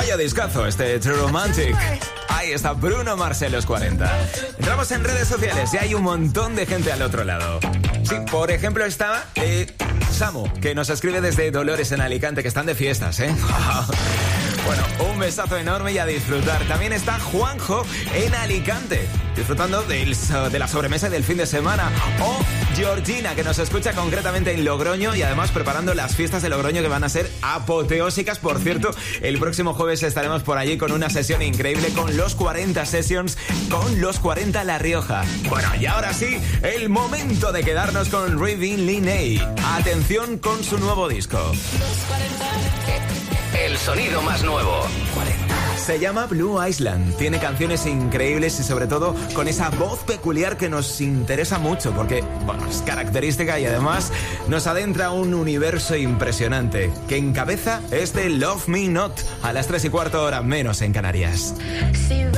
Vaya discazo este True Romantic. Ahí está Bruno Mars en los 40. Entramos en redes sociales y hay un montón de gente al otro lado. Sí, por ejemplo está Samu, que nos escribe desde Dolores en Alicante, que están de fiestas, ¿eh? Bueno, un besazo enorme y a disfrutar. También está Juanjo en Alicante, disfrutando de la sobremesa del fin de semana. O Georgina, que nos escucha concretamente en Logroño y además preparando las fiestas de Logroño, que van a ser apoteósicas. Por cierto, el próximo jueves estaremos por allí con una sesión increíble con los 40 Sessions, con los 40 La Rioja. Bueno, y ahora sí, el momento de quedarnos con Ravin Linney. Atención con su nuevo disco. El sonido más nuevo. 40. Se llama Blue Island. Tiene canciones increíbles y sobre todo con esa voz peculiar que nos interesa mucho porque, bueno, es característica y además nos adentra a un universo impresionante que encabeza este Love Me Not a las 3:15 horas menos en Canarias.